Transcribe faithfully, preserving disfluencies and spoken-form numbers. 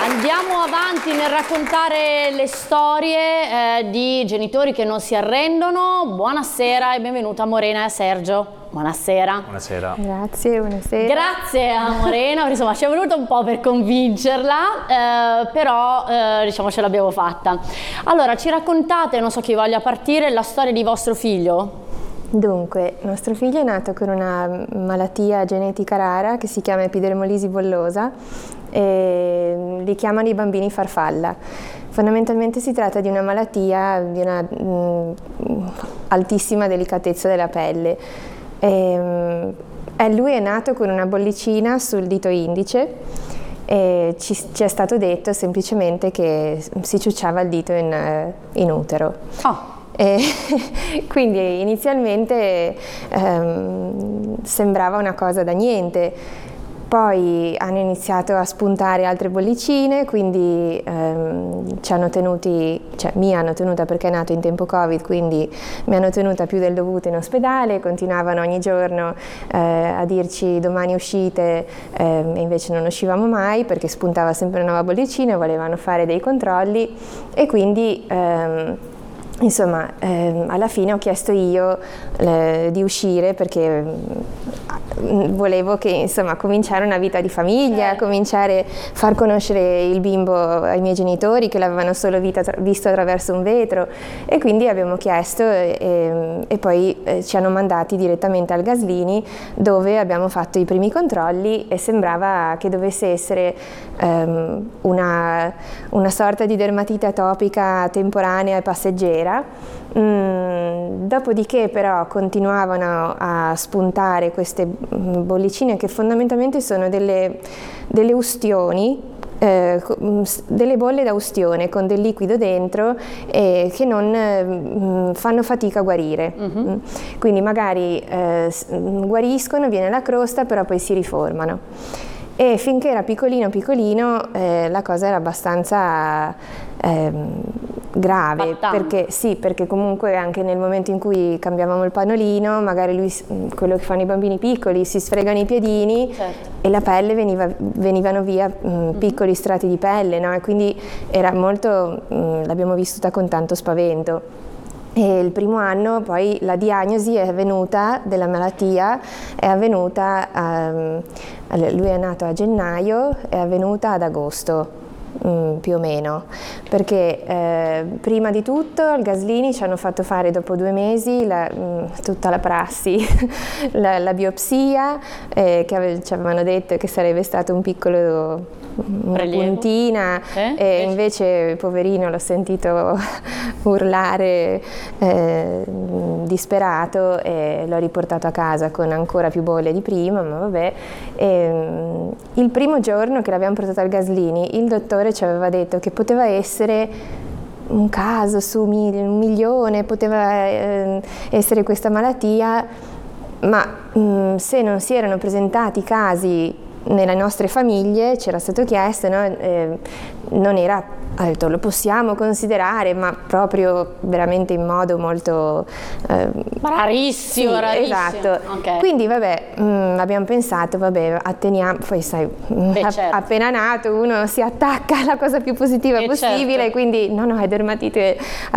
Andiamo avanti nel raccontare le storie eh, di genitori che non si arrendono. Buonasera e benvenuta a Morena e a Sergio. Buonasera. Buonasera. Grazie, buonasera. Grazie a Morena, insomma ci è voluto un po' per convincerla, eh, però eh, diciamo ce l'abbiamo fatta. Allora, ci raccontate, non so chi voglia partire, la storia di vostro figlio? Dunque, nostro figlio è nato con una malattia genetica rara che si chiama epidermolisi bollosa e li chiamano i bambini farfalla. Fondamentalmente si tratta di una malattia di una mh, altissima delicatezza della pelle. E, eh, lui è nato con una bollicina sul dito indice e ci, ci è stato detto semplicemente che si ciucciava il dito in, in utero. Oh. E quindi inizialmente ehm, sembrava una cosa da niente, poi hanno iniziato a spuntare altre bollicine, quindi ehm, ci hanno tenuti, cioè mi hanno tenuta perché è nato in tempo Covid, quindi mi hanno tenuta più del dovuto in ospedale, continuavano ogni giorno eh, a dirci domani uscite eh, e invece non uscivamo mai perché spuntava sempre una nuova bollicina, volevano fare dei controlli e quindi ehm, insomma, ehm, alla fine ho chiesto io eh, di uscire perché mh, volevo che, insomma, cominciare una vita di famiglia, eh. cominciare a far conoscere il bimbo ai miei genitori che l'avevano solo vita, visto attraverso un vetro e quindi abbiamo chiesto e, e, e poi eh, ci hanno mandati direttamente al Gaslini dove abbiamo fatto i primi controlli e sembrava che dovesse essere ehm, una, una sorta di dermatite atopica temporanea e passeggera. Mm, dopodiché però continuavano a spuntare queste bollicine che fondamentalmente sono delle, delle ustioni, eh, delle bolle da ustione con del liquido dentro eh, che non eh, fanno fatica a guarire. Mm-hmm. Quindi magari eh, guariscono, viene la crosta, però poi si riformano. E finché era piccolino piccolino eh, la cosa era abbastanza eh, grave, perché, sì, perché comunque anche nel momento in cui cambiavamo il pannolino, magari lui, quello che fanno i bambini piccoli, si sfregano i piedini, certo. E la pelle veniva, venivano via mh, piccoli strati di pelle, no? E quindi era molto, mh, l'abbiamo vissuta con tanto spavento. E il primo anno poi la diagnosi è avvenuta della malattia, è avvenuta, um, lui è nato a gennaio, è avvenuta ad agosto. Mm, più o meno, perché eh, prima di tutto al Gaslini ci hanno fatto fare dopo due mesi la, mm, tutta la prassi, la, la biopsia, eh, che ave- ci avevano detto che sarebbe stato un piccolo una Prelievo. puntina eh? E invece poverino l'ho sentito urlare eh, disperato e l'ho riportato a casa con ancora più bolle di prima, ma vabbè. E, il primo giorno che l'abbiamo portato al Gaslini il dottore ci aveva detto che poteva essere un caso su un milione, poteva eh, essere questa malattia, ma mh, se non si erano presentati casi nelle nostre famiglie, c'era stato chiesto, no? eh, non era, ha detto lo possiamo considerare, ma proprio veramente in modo molto eh, rarissimo, sì, rarissimo. Esatto. Okay. Quindi vabbè, mh, abbiamo pensato, vabbè, atteniamo, poi sai, Beh, a, certo. appena nato uno si attacca alla cosa più positiva eh, possibile, certo. quindi no no, è dermatite